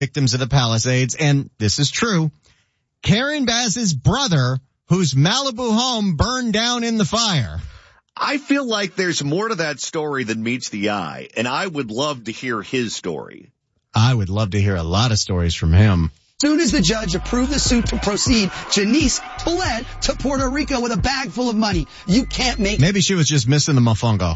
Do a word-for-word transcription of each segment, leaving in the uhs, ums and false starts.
victims of the Palisades, and this is true. Karen Bass's brother, whose Malibu home burned down in the fire. I feel like there's more to that story than meets the eye, and I would love to hear his story. I would love to hear a lot of stories from him. As soon as the judge approved the suit to proceed, Janice fled to Puerto Rico with a bag full of money. You can't make... Maybe she was just missing the mofongo.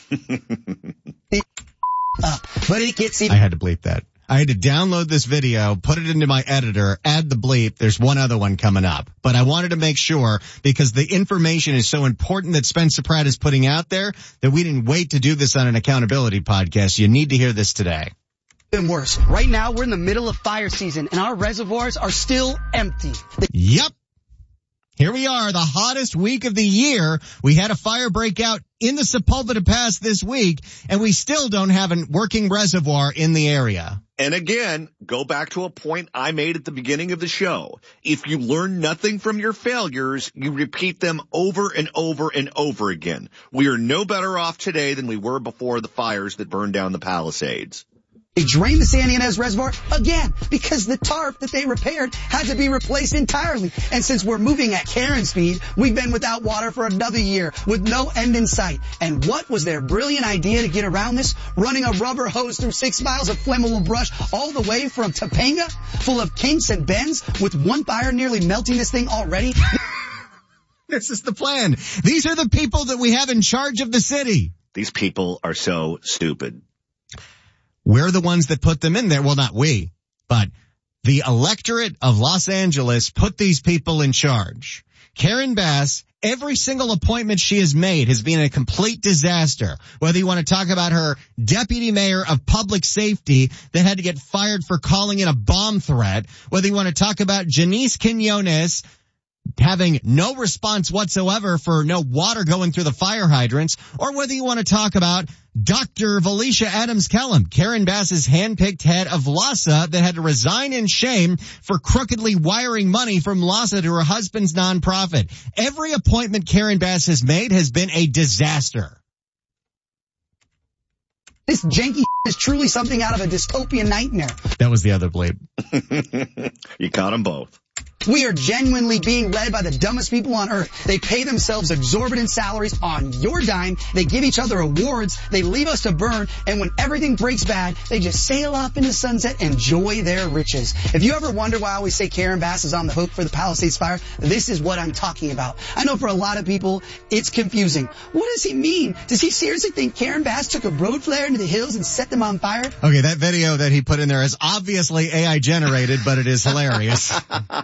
up, but it gets even... I had to bleep that. I had to download this video, put it into my editor, add the bleep. There's one other one coming up. But I wanted to make sure, because the information is so important that Spencer Pratt is putting out there, that we didn't wait to do this on an accountability podcast. You need to hear this today. Been worse. Right now, we're in the middle of fire season, and our reservoirs are still empty. The- yep. Here we are, the hottest week of the year. We had a fire break out in the Sepulveda Pass this week, and we still don't have a working reservoir in the area. And again, go back to a point I made at the beginning of the show. If you learn nothing from your failures, you repeat them over and over and over again. We are no better off today than we were before the fires that burned down the Palisades. They drained the San Ynez Reservoir again because the tarp that they repaired had to be replaced entirely. And since we're moving at Karen speed, we've been without water for another year with no end in sight. And what was their brilliant idea to get around this? Running a rubber hose through six miles of flammable brush all the way from Topanga, full of kinks and bends, with one fire nearly melting this thing already. This is the plan. These are the people that we have in charge of the city. These people are so stupid. We're the ones that put them in there. Well, not we, but the electorate of Los Angeles put these people in charge. Karen Bass, every single appointment she has made has been a complete disaster. Whether you want to talk about her deputy mayor of public safety that had to get fired for calling in a bomb threat, whether you want to talk about Janice Quinones having no response whatsoever for no water going through the fire hydrants, or whether you want to talk about Doctor Valicia Adams-Kellum, Karen Bass's handpicked head of LAHSA that had to resign in shame for crookedly wiring money from LAHSA to her husband's nonprofit. Every appointment Karen Bass has made has been a disaster. This janky is truly something out of a dystopian nightmare. That was the other bleep. You caught them both. We are genuinely being led by the dumbest people on earth. They pay themselves exorbitant salaries on your dime. They give each other awards. They leave us to burn. And when everything breaks bad, they just sail off into sunset and enjoy their riches. If you ever wonder why I always say Karen Bass is on the hook for the Palisades fire, this is what I'm talking about. I know for a lot of people, it's confusing. What does he mean? Does he seriously think Karen Bass took a road flare into the hills and set them on fire? Okay, that video that he put in there is obviously A I generated, but it is hilarious.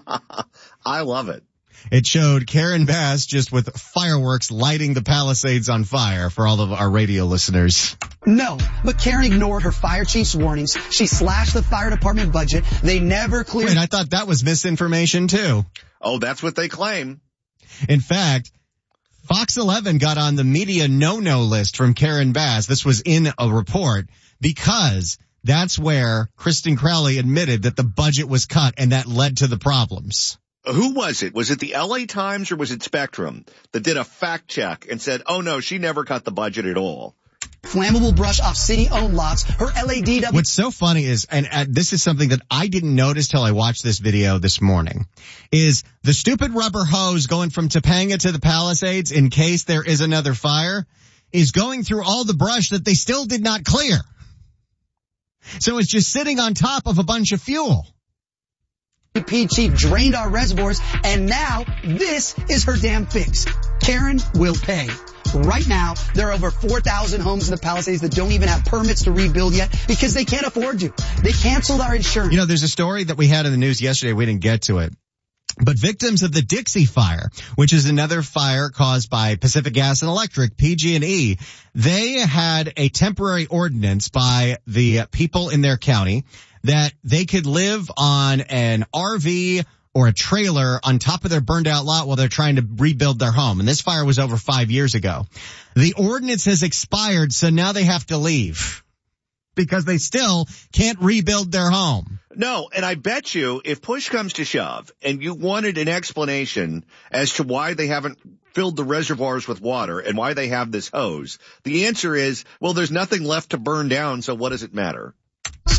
I love it. It showed Karen Bass just with fireworks lighting the Palisades on fire for all of our radio listeners. No, but Karen ignored her fire chief's warnings. She slashed the fire department budget. They never cleared... Wait, I thought that was misinformation too. Oh, that's what they claim. In fact, Fox eleven got on the media no-no list from Karen Bass. This was in a report because that's where Kristen Crowley admitted that the budget was cut and that led to the problems. Who was it? Was it the L A Times or was it Spectrum that did a fact check and said, oh no, she never cut the budget at all? Flammable brush off city-owned lots. Her L A D W... What's so funny is, and uh, this is something that I didn't notice till I watched this video this morning, is the stupid rubber hose going from Topanga to the Palisades in case there is another fire is going through all the brush that they still did not clear. So it's just sitting on top of a bunch of fuel. P chief drained our reservoirs, and now this is her damn fix. Karen will pay. Right now, there are over four thousand homes in the Palisades that don't even have permits to rebuild yet because they can't afford to. They canceled our insurance. You know, there's a story that we had in the news yesterday. We didn't get to it. But victims of the Dixie Fire, which is another fire caused by Pacific Gas and Electric, P G and E, they had a temporary ordinance by the people in their county that they could live on an R V or a trailer on top of their burned out lot while they're trying to rebuild their home. And this fire was over five years ago. The ordinance has expired, so now they have to leave because they still can't rebuild their home. No, and I bet you if push comes to shove and you wanted an explanation as to why they haven't filled the reservoirs with water and why they have this hose, the answer is, well, there's nothing left to burn down, so what does it matter?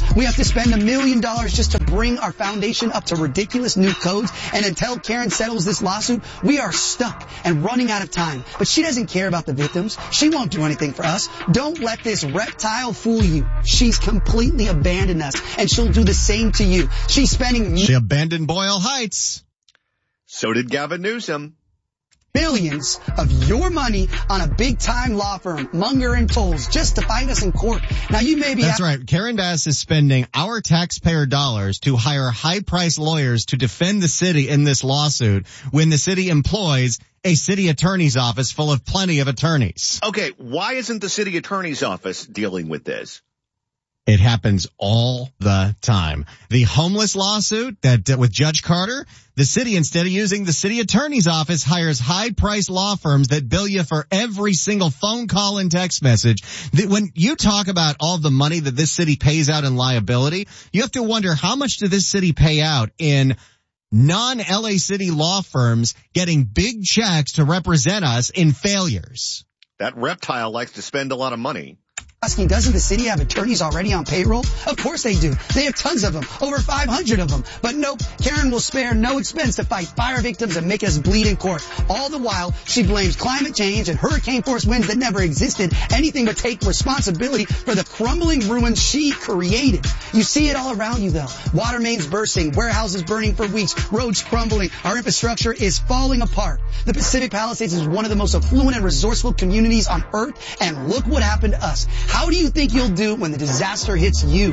We have to spend a million dollars just to bring our foundation up to ridiculous new codes. And until Karen settles this lawsuit, we are stuck and running out of time. But she doesn't care about the victims. She won't do anything for us. Don't let this reptile fool you. She's completely abandoned us, and she'll do the same to you. She's spending... She abandoned Boyle Heights. So did Gavin Newsom. Millions of your money on a big-time law firm, Munger and Tolles, just to fight us in court. Now you may be... That's right. Karen Bass is spending our taxpayer dollars to hire high-priced lawyers to defend the city in this lawsuit when the city employs a city attorney's office full of plenty of attorneys. Okay, why isn't the city attorney's office dealing with this? It happens all the time. The homeless lawsuit that uh, with Judge Carter, the city, instead of using the city attorney's office, hires high-priced law firms that bill you for every single phone call and text message. That when you talk about all the money that this city pays out in liability, you have to wonder, how much did this city pay out in non-L A City law firms getting big checks to represent us in failures? That reptile likes to spend a lot of money. Asking, doesn't the city have attorneys already on payroll? Of course they do. They have tons of them, over five hundred of them. But nope, Karen will spare no expense to fight fire victims and make us bleed in court. All the while, she blames climate change and hurricane force winds that never existed, anything but take responsibility for the crumbling ruins she created. You see it all around you though. Water mains bursting, warehouses burning for weeks, roads crumbling, our infrastructure is falling apart. The Pacific Palisades is one of the most affluent and resourceful communities on earth, and look what happened to us. How do you think you'll do when the disaster hits you?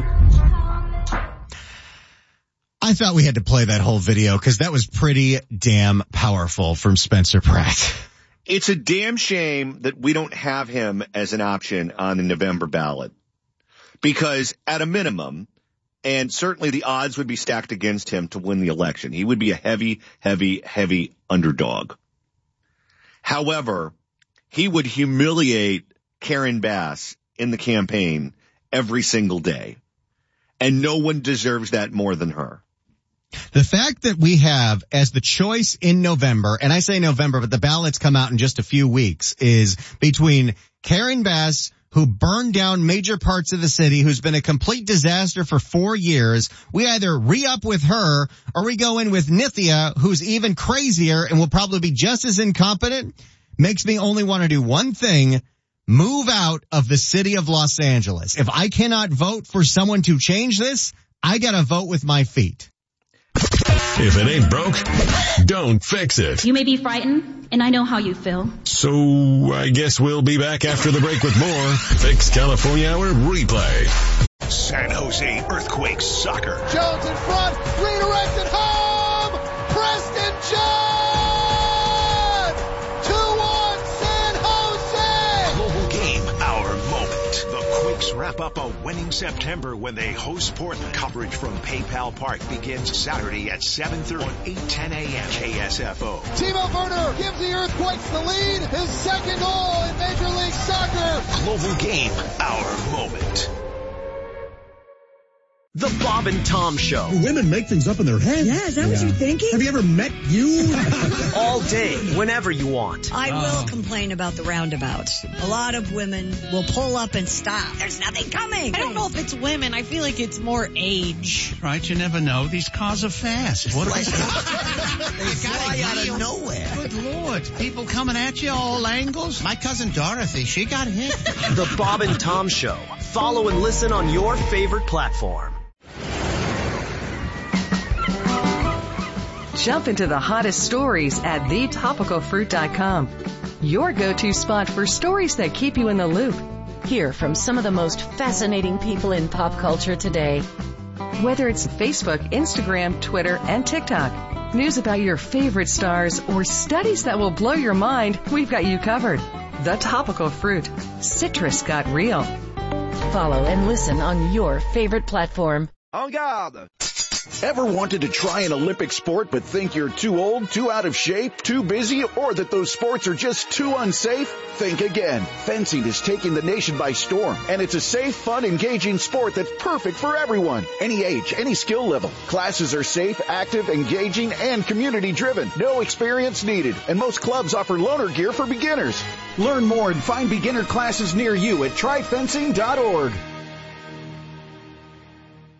I thought we had to play that whole video because that was pretty damn powerful from Spencer Pratt. It's a damn shame that we don't have him as an option on the November ballot. Because at a minimum, and certainly the odds would be stacked against him to win the election, he would be a heavy, heavy, heavy underdog. However, he would humiliate Karen Bass in the campaign every single day. And no one deserves that more than her. The fact that we have as the choice in November, and I say November, but the ballots come out in just a few weeks, is between Karen Bass, who burned down major parts of the city, who's been a complete disaster for four years. We either re-up with her or we go in with Nithya, who's even crazier and will probably be just as incompetent. Makes me only want to do one thing: move out of the city of Los Angeles. If I cannot vote for someone to change this, I gotta vote with my feet. If it ain't broke, don't fix it. You may be frightened, and I know how you feel. So I guess we'll be back after the break with more Fix California Hour Replay. San Jose Earthquakes Soccer. Jones in front, redirected home, Preston Jones! Wrap up a winning September when they host Portland. Coverage from PayPal Park begins Saturday at seven thirty on eight ten a.m. K S F O. Timo Werner gives the Earthquakes the lead. His second goal in Major League Soccer. Global Game, our moment. The Bob and Tom Show. Do women make things up in their heads? Yeah, is that yeah. what you're thinking? Have you ever met you? All day, whenever you want. I will oh. complain about the roundabout. A lot of women will pull up and stop. There's nothing coming. I don't know if it's women. I feel like it's more age. Right, you never know. These cars are fast. What they fly out of nowhere. Good Lord. People coming at you all angles. My cousin Dorothy, she got hit. The Bob and Tom Show. Follow and listen on your favorite platform. Jump into the hottest stories at the topical fruit dot com. Your go-to spot for stories that keep you in the loop. Hear from some of the most fascinating people in pop culture today. Whether it's Facebook, Instagram, Twitter, and TikTok, news about your favorite stars, or studies that will blow your mind, we've got you covered. The Topical Fruit. Citrus got real. Follow and listen on your favorite platform. En garde! Ever wanted to try an Olympic sport but think you're too old, too out of shape, too busy, or that those sports are just too unsafe? Think again. Fencing is taking the nation by storm, and it's a safe, fun, engaging sport that's perfect for everyone. Any age, any skill level. Classes are safe, active, engaging, and community-driven. No experience needed, and most clubs offer loaner gear for beginners. Learn more and find beginner classes near you at try fencing dot org.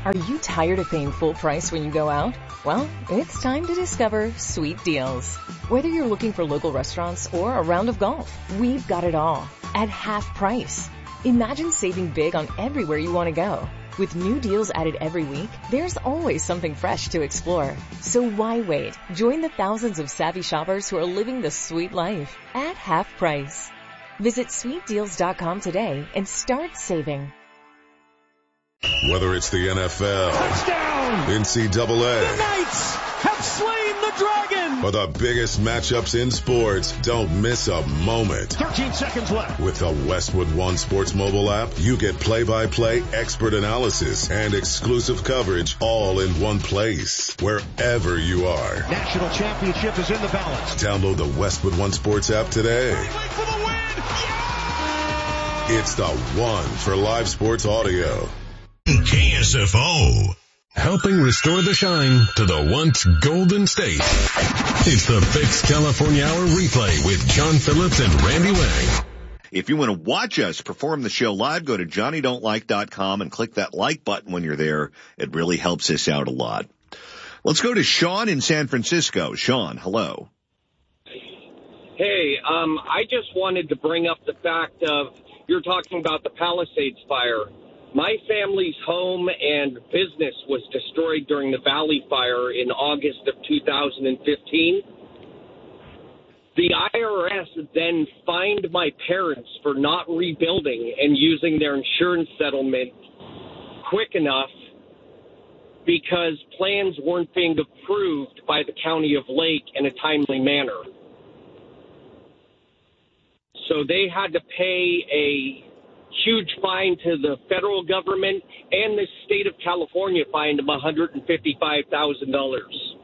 Are you tired of paying full price when you go out? Well, it's time to discover Sweet Deals. Whether you're looking for local restaurants or a round of golf, we've got it all at half price. Imagine saving big on everywhere you want to go. With new deals added every week, there's always something fresh to explore. So why wait? Join the thousands of savvy shoppers who are living the sweet life at half price. Visit sweet deals dot com today and start saving. Whether it's the N F L, touchdown, N C double A, the Knights have slain the dragon, or the biggest matchups in sports, don't miss a moment. thirteen seconds left. With the Westwood One Sports mobile app, you get play-by-play, expert analysis, and exclusive coverage all in one place, wherever you are. National championship is in the balance. Download the Westwood One Sports app today. Wait for the win. Yeah! It's the one for live sports audio. K S F O. Helping restore the shine to the once golden state. It's the Fix California Hour replay with John Phillips and Randy Wang. If you want to watch us perform the show live, go to johnny don't like dot com and click that like button when you're there. It really helps us out a lot. Let's go to Sean in San Francisco. Sean, hello. Hey, um, I just wanted to bring up the fact of, you're talking about the Palisades fire. My family's home and business was destroyed during the Valley Fire in August of two thousand fifteen. The I R S then fined my parents for not rebuilding and using their insurance settlement quick enough because plans weren't being approved by the County of Lake in a timely manner. So they had to pay a huge fine to the federal government, and the state of California fined them one hundred fifty-five thousand dollars.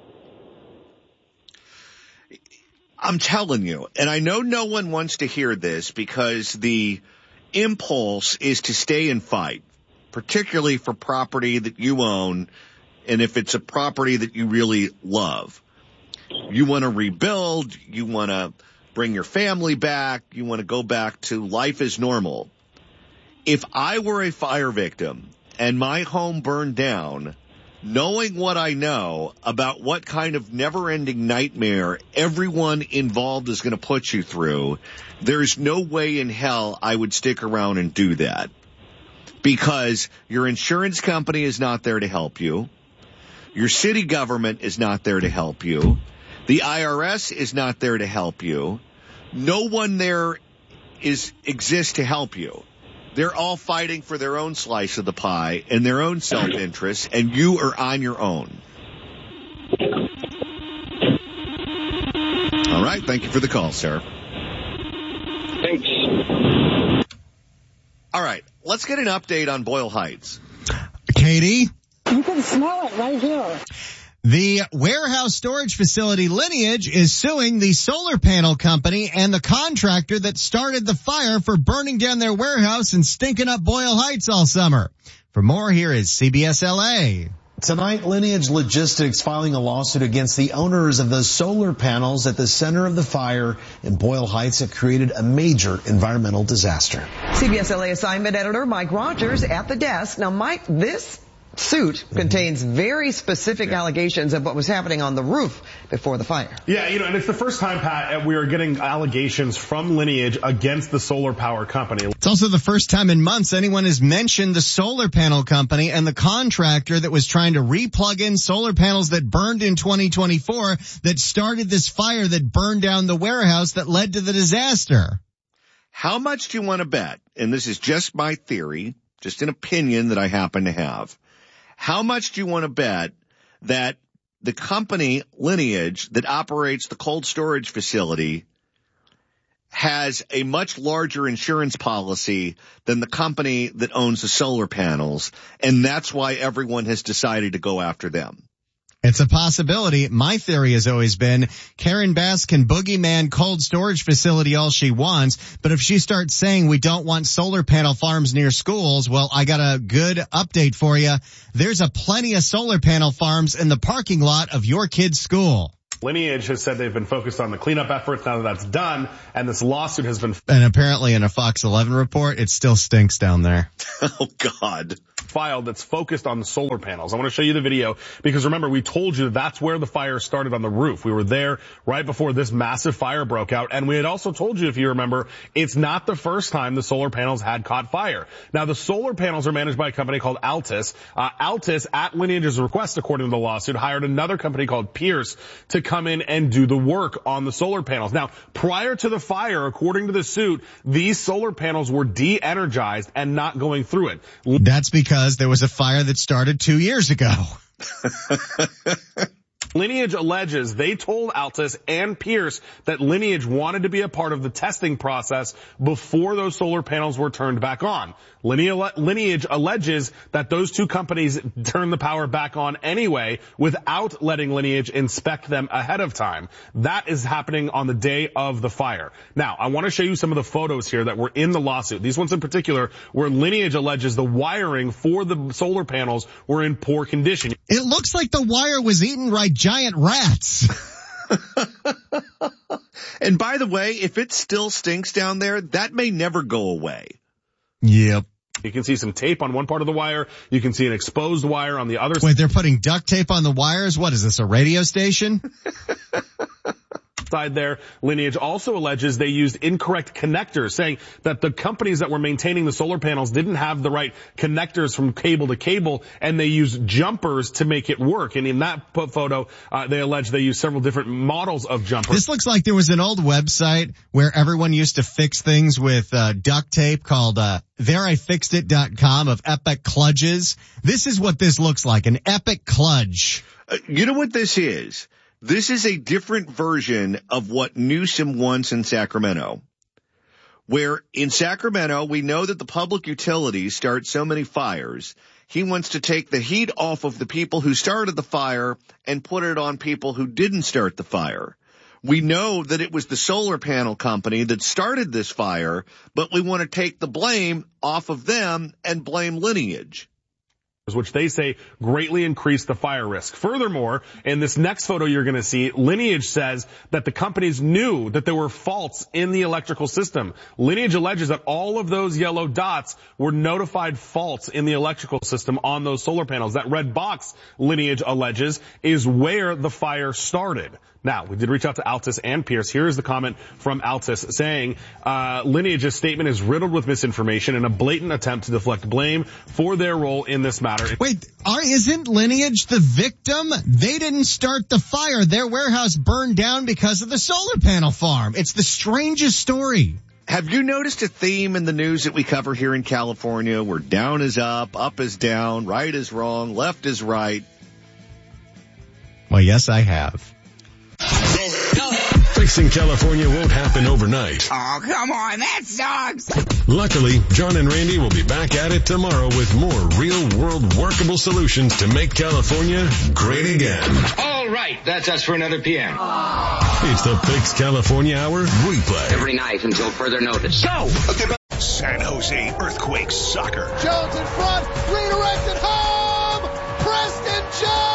I'm telling you, and I know no one wants to hear this because the impulse is to stay and fight, particularly for property that you own, and if it's a property that you really love. You want to rebuild, you want to bring your family back, you want to go back to life as normal. If I were a fire victim and my home burned down, knowing what I know about what kind of never-ending nightmare everyone involved is going to put you through, there's no way in hell I would stick around and do that. Because your insurance company is not there to help you. Your city government is not there to help you. The I R S is not there to help you. No one there is exists to help you. They're all fighting for their own slice of the pie and their own self-interest, and you are on your own. All right. Thank you for the call, sir. Thanks. All right. Let's get an update on Boyle Heights. Katie? You can smell it right here. The warehouse storage facility Lineage is suing the solar panel company and the contractor that started the fire for burning down their warehouse and stinking up Boyle Heights all summer. For more, here is C B S L A. Tonight, Lineage Logistics filing a lawsuit against the owners of the solar panels at the center of the fire in Boyle Heights that created a major environmental disaster. C B S L A assignment editor Mike Rogers at the desk. Now, Mike, this suit contains very specific yeah. allegations of what was happening on the roof before the fire. Yeah, you know, and it's the first time, Pat, we are getting allegations from Lineage against the solar power company. It's also the first time in months anyone has mentioned the solar panel company and the contractor that was trying to replug in solar panels that burned in twenty twenty-four that started this fire that burned down the warehouse that led to the disaster. How much do you want to bet? And this is just my theory, just an opinion that I happen to have. How much do you want to bet that the company Lineage that operates the cold storage facility has a much larger insurance policy than the company that owns the solar panels, and that's why everyone has decided to go after them? It's a possibility. My theory has always been Karen Bass can boogeyman cold storage facility all she wants, but if she starts saying we don't want solar panel farms near schools, well, I got a good update for you. There's a plenty of solar panel farms in the parking lot of your kid's school. Lineage has said they've been focused on the cleanup efforts now that that's done, and this lawsuit has been... And apparently in a Fox eleven report, it still stinks down there. Oh, God. filed that's focused on the solar panels. I want to show you the video because remember, we told you that's where the fire started on the roof. We were there right before this massive fire broke out. And we had also told you, if you remember, it's not the first time the solar panels had caught fire. Now, the solar panels are managed by a company called Altus. Uh, Altus, at Lineage's request, according to the lawsuit, hired another company called Pierce to come in and do the work on the solar panels. Now, prior to the fire, according to the suit, these solar panels were de-energized and not going through it. That's because there was a fire that started two years ago. Lineage alleges they told Altus and Pierce that Lineage wanted to be a part of the testing process before those solar panels were turned back on. Lineage alleges that those two companies turned the power back on anyway without letting Lineage inspect them ahead of time. That is happening on the day of the fire. Now, I want to show you some of the photos here that were in the lawsuit. These ones in particular, where Lineage alleges the wiring for the solar panels were in poor condition. It looks like the wire was eaten by giant rats. And by the way, if it still stinks down there, that may never go away. Yep. You can see some tape on one part of the wire. You can see an exposed wire on the other. Wait, they're putting duct tape on the wires? What is this, a radio station? Side there, Lineage also alleges they used incorrect connectors, saying that the companies that were maintaining the solar panels didn't have the right connectors from cable to cable, and they used jumpers to make it work. And in that photo, uh, they allege they used several different models of jumpers. This looks like there was an old website where everyone used to fix things with uh, duct tape called uh, there I fixed it dot com of epic kludges. This is what this looks like, an epic kludge. Uh, you know what this is? This is a different version of what Newsom wants in Sacramento, where in Sacramento, we know that the public utilities start so many fires. He wants to take the heat off of the people who started the fire and put it on people who didn't start the fire. We know that it was the solar panel company that started this fire, but we want to take the blame off of them and blame Lineage, which they say greatly increased the fire risk. Furthermore, in this next photo you're going to see, Lineage says that the companies knew that there were faults in the electrical system. Lineage alleges that all of those yellow dots were notified faults in the electrical system on those solar panels. That red box, Lineage alleges, is where the fire started. Now, we did reach out to Altus and Pierce. Here is the comment from Altus saying, uh, Lineage's statement is riddled with misinformation and a blatant attempt to deflect blame for their role in this matter. Wait, are, isn't Lineage the victim? They didn't start the fire. Their warehouse burned down because of the solar panel farm. It's the strangest story. Have you noticed a theme in the news that we cover here in California where down is up, up is down, right is wrong, left is right? Well, yes, I have. Fixing California won't happen overnight. Oh, come on, that sucks. Luckily, John and Randy will be back at it tomorrow with more real-world workable solutions to make California great again. All right, that's us for another P M. It's the Fix California Hour replay. Every night until further notice. Go! San Jose Earthquakes soccer. Jones in front, redirected home! Preston Jones!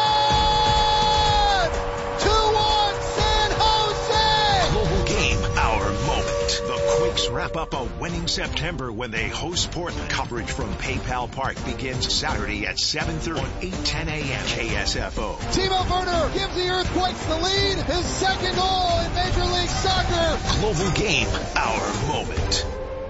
Wrap up a winning September when they host Portland. Coverage from PayPal Park begins Saturday at seven thirty on eight ten a.m. K S F O. Timo Werner gives the Earthquakes the lead. His second goal in Major League Soccer. Global Game, our moment.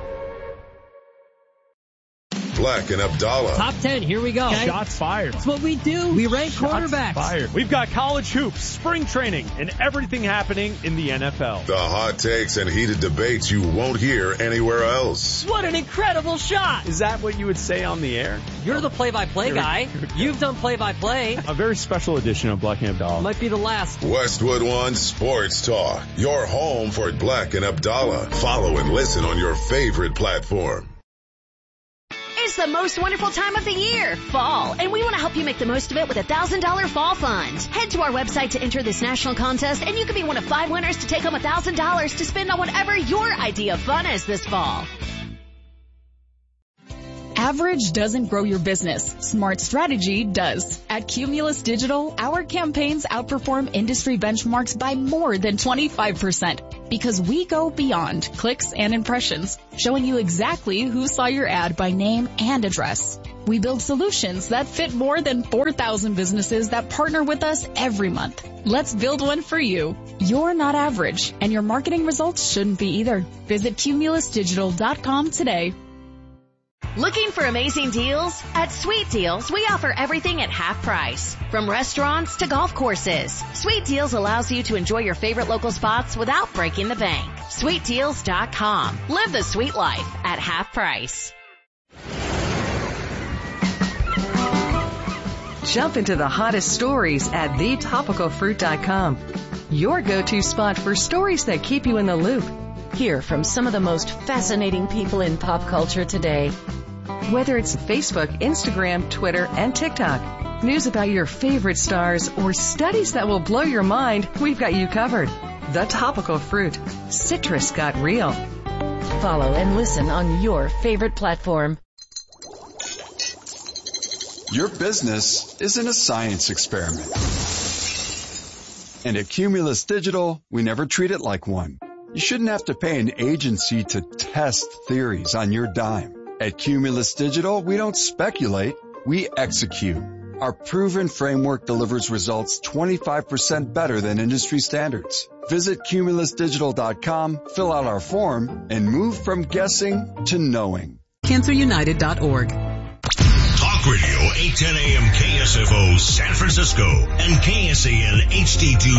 Black and Abdallah. Top ten, here we go. Okay. Shots fired. That's what we do. We rank Shots quarterbacks. Fired. We've got college hoops, spring training, and everything happening in the N F L. The hot takes and heated debates you won't hear anywhere else. What an incredible shot. Is that what you would say on the air? You're the play-by-play guy. You've done play-by-play. A very special edition of Black and Abdallah. Might be the last. Westwood One Sports Talk. Your home for Black and Abdallah. Follow and listen on your favorite platform. It's the most wonderful time of the year, fall, and we want to help you make the most of it with a one thousand dollars Fall Fund. Head to our website to enter this national contest, and you could be one of five winners to take home one thousand dollars to spend on whatever your idea of fun is this fall. Average doesn't grow your business. Smart strategy does. At Cumulus Digital, our campaigns outperform industry benchmarks by more than twenty-five percent because we go beyond clicks and impressions, showing you exactly who saw your ad by name and address. We build solutions that fit more than four thousand businesses that partner with us every month. Let's build one for you. You're not average, and your marketing results shouldn't be either. Visit cumulus digital dot com today. Looking for amazing deals? At Sweet Deals, we offer everything at half price. From restaurants to golf courses, Sweet Deals allows you to enjoy your favorite local spots without breaking the bank. sweet deals dot com. Live the sweet life at half price. Jump into the hottest stories at the topical fruit dot com. Your go-to spot for stories that keep you in the loop. Hear from some of the most fascinating people in pop culture today. Whether it's Facebook, Instagram, Twitter, and TikTok, news about your favorite stars, or studies that will blow your mind, we've got you covered. The Topical Fruit. Citrus got real. Follow and listen on your favorite platform. Your business isn't a science experiment. And at Cumulus Digital, we never treat it like one. You shouldn't have to pay an agency to test theories on your dime. At Cumulus Digital, we don't speculate, we execute. Our proven framework delivers results twenty-five percent better than industry standards. Visit cumulus digital dot com, fill out our form, and move from guessing to knowing. cancer united dot org. Talk Radio, eight ten a.m. K S F O San Francisco and K S A N H D two.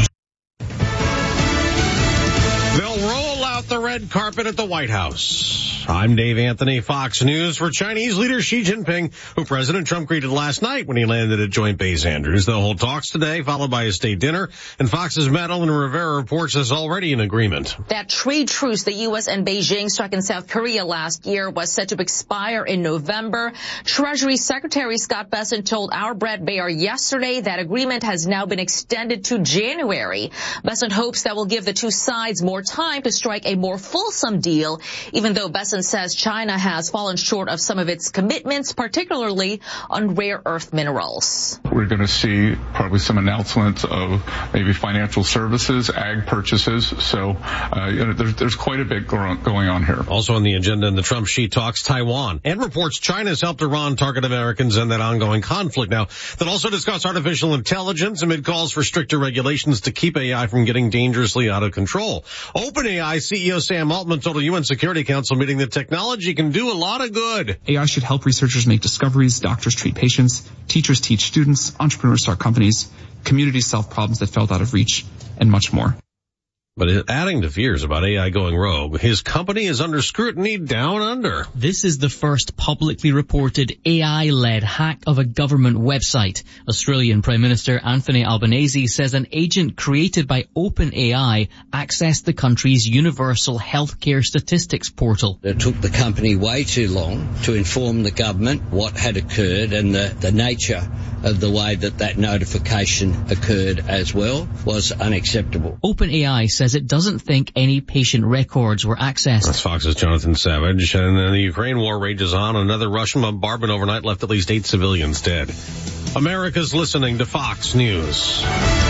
They'll roll out the red carpet at the White House. I'm Dave Anthony, Fox News. For Chinese leader Xi Jinping, who President Trump greeted last night when he landed at Joint Base Andrews. They'll hold talks today, followed by a state dinner. And Fox's Madeline Rivera reports there's already an agreement. That trade truce the U S and Beijing struck in South Korea last year was set to expire in November. Treasury Secretary Scott Bessent told our Brett Baer yesterday that agreement has now been extended to January. Bessent hopes that will give the two sides more time to strike a more fulsome deal, even though Bessent says China has fallen short of some of its commitments, particularly on rare earth minerals. We're going to see probably some announcements of maybe financial services, ag purchases. So uh, you know, there's, there's quite a bit going on here. Also on the agenda in the Trump-Xi talks, Taiwan, and reports China's helped Iran target Americans in that ongoing conflict. Now, they'll also discuss artificial intelligence amid calls for stricter regulations to keep A I from getting dangerously out of control. OpenAI C E O Sam Altman told a U N Security Council meeting that technology can do a lot of good. A I should help researchers make discoveries, doctors treat patients, teachers teach students, entrepreneurs start companies, communities solve problems that felt out of reach, and much more. But adding to fears about A I going rogue, his company is under scrutiny down under. This is the first publicly reported A I-led hack of a government website. Australian Prime Minister Anthony Albanese says an agent created by OpenAI accessed the country's universal healthcare statistics portal. It took the company way too long to inform the government what had occurred, and the, the nature of the way that that notification occurred as well was unacceptable. OpenAI says it doesn't think any patient records were accessed. That's Fox's Jonathan Savage. And then the Ukraine war rages on. Another Russian bombardment overnight left at least eight civilians dead. America's listening to Fox News.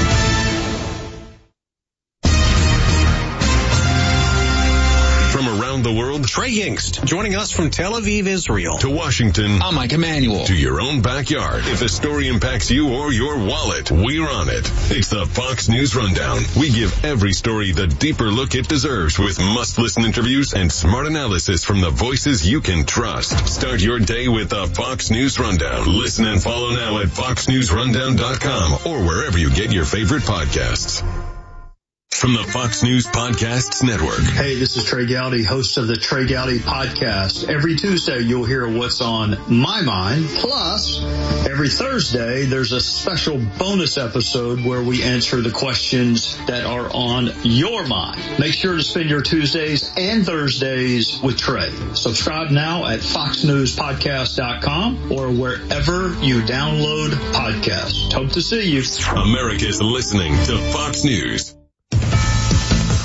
From around the world, Trey Yingst, joining us from Tel Aviv, Israel. To Washington. I'm Mike Emanuel. To your own backyard. If a story impacts you or your wallet, we're on it. It's the Fox News Rundown. We give every story the deeper look it deserves with must-listen interviews and smart analysis from the voices you can trust. Start your day with the Fox News Rundown. Listen and follow now at fox news rundown dot com or wherever you get your favorite podcasts. From the Fox News Podcasts Network. Hey, this is Trey Gowdy, host of the Trey Gowdy Podcast. Every Tuesday, you'll hear what's on my mind. Plus, every Thursday, there's a special bonus episode where we answer the questions that are on your mind. Make sure to spend your Tuesdays and Thursdays with Trey. Subscribe now at fox news podcast dot com or wherever you download podcasts. Hope to see you. America's listening to Fox News. More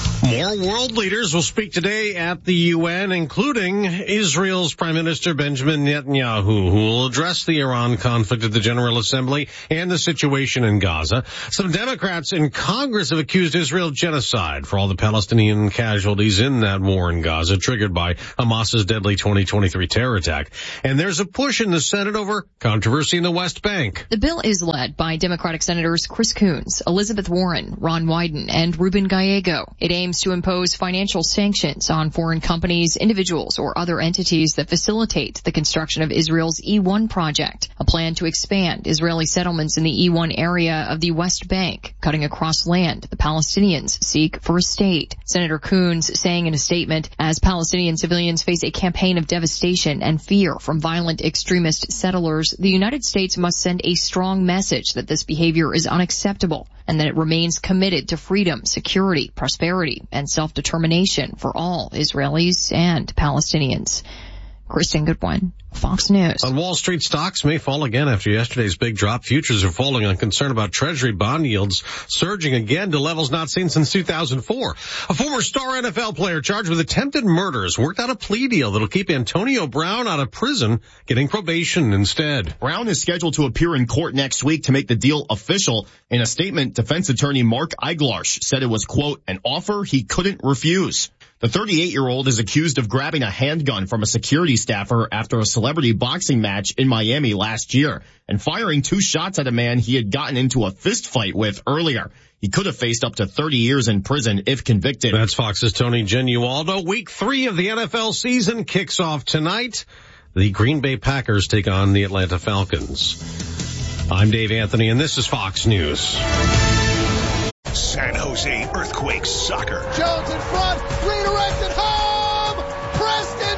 More world leaders will speak today at the U N, including Israel's Prime Minister Benjamin Netanyahu, who will address the Iran conflict at the General Assembly and the situation in Gaza. Some Democrats in Congress have accused Israel of genocide for all the Palestinian casualties in that war in Gaza, triggered by Hamas's deadly twenty twenty-three terror attack. And there's a push in the Senate over controversy in the West Bank. The bill is led by Democratic Senators Chris Coons, Elizabeth Warren, Ron Wyden, and Ruben Gallego. It aims to impose financial sanctions on foreign companies, individuals, or other entities that facilitate the construction of Israel's E one project, a plan to expand Israeli settlements in the E one area of the West Bank, cutting across land the Palestinians seek for a state. Senator Coons saying in a statement, as Palestinian civilians face a campaign of devastation and fear from violent extremist settlers, the United States must send a strong message that this behavior is unacceptable and that it remains committed to freedom, security, prosperity, and self-determination for all Israelis and Palestinians. Kristen Goodwin, Fox News. On Wall Street, stocks may fall again after yesterday's big drop. Futures are falling on concern about Treasury bond yields surging again to levels not seen since two thousand four. A former star N F L player charged with attempted murders worked out a plea deal that'll keep Antonio Brown out of prison, getting probation instead. Brown is scheduled to appear in court next week to make the deal official. In a statement, defense attorney Mark Eiglarsh said it was, quote, an offer he couldn't refuse. The thirty-eight-year-old is accused of grabbing a handgun from a security staffer after a celebrity boxing match in Miami last year and firing two shots at a man he had gotten into a fist fight with earlier. He could have faced up to thirty years in prison if convicted. That's Fox's Tony Genualdo. Week three of the N F L season kicks off tonight. The Green Bay Packers take on the Atlanta Falcons. I'm Dave Anthony, and this is Fox News. San Jose Earthquakes soccer. Jones in front, redirected home. Preston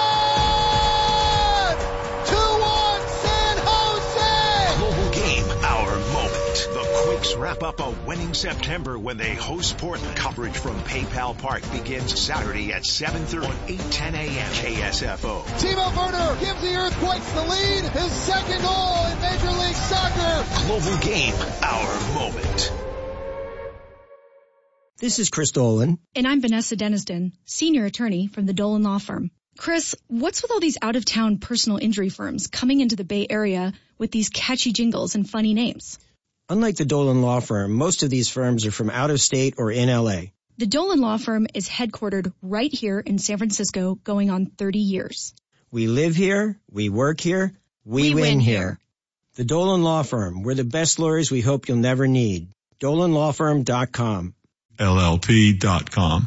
John. two one San Jose. Global game, our moment. The Quakes wrap up a winning September when they host Portland. Coverage from PayPal Park begins Saturday at seven thirty on eight ten a.m. K S F O. Timo Werner gives the Earthquakes the lead. His second goal in Major League Soccer. Global game, our moment. This is Chris Dolan. And I'm Vanessa Deniston, senior attorney from the Dolan Law Firm. Chris, what's with all these out-of-town personal injury firms coming into the Bay Area with these catchy jingles and funny names? Unlike the Dolan Law Firm, most of these firms are from out of state or in L A. The Dolan Law Firm is headquartered right here in San Francisco, going on thirty years. We live here, we work here, we, we win, win here. here. The Dolan Law Firm, we're the best lawyers we hope you'll never need. Dolan Law Firm dot com. L L P dot com.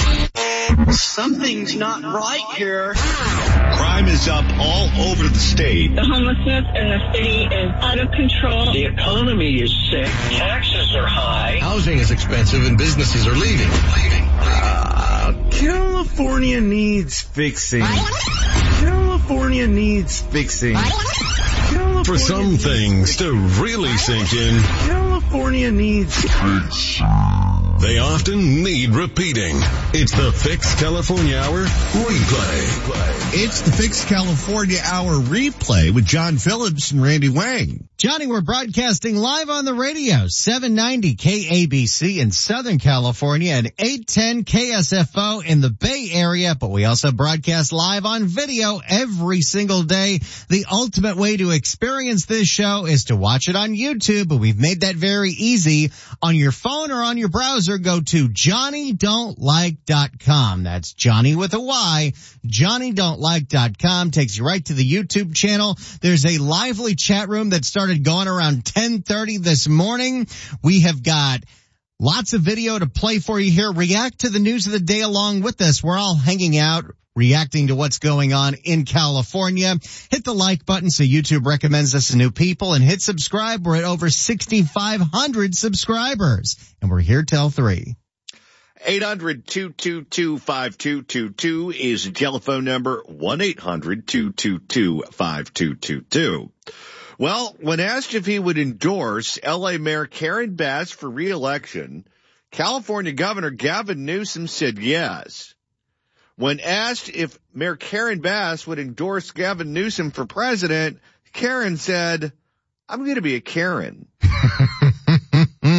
Something's not right here. Crime is up all over the state. The homelessness in the city is out of control. The economy is sick. Taxes are high. Housing is expensive and businesses are leaving. Leaving. Uh, California needs fixing. California needs fixing. California For some needs things to really sink in, California needs fixing. They often need repeating. It's the Fix California Hour Replay. It's the Fix California Hour Replay with John Phillips and Randy Wang. Johnny, we're broadcasting live on the radio, seven ninety K A B C in Southern California and eight ten K S F O in the Bay Area, but we also broadcast live on video every single day. The ultimate way to experience this show is to watch it on YouTube, but we've made that very easy. On your phone or on your browser, go to Johnny Don't Like dot com. That's Johnny with a Y. Johnny Don't Like dot com takes you right to the YouTube channel. There's a lively chat room that started going around ten thirty this morning. We have got lots of video to play for you here. React to the news of the day along with us. We're all hanging out, reacting to what's going on in California. Hit the like button so YouTube recommends us to new people, and hit subscribe. We're at over sixty-five hundred subscribers, and we're here till three. eight hundred, two two two, five two two two is the telephone number, one eight hundred, two two two, five two two two. Well, when asked if he would endorse L A Mayor Karen Bass for re-election, California Governor Gavin Newsom said yes. When asked if Mayor Karen Bass would endorse Gavin Newsom for president, Karen said, I'm going to be a Karen.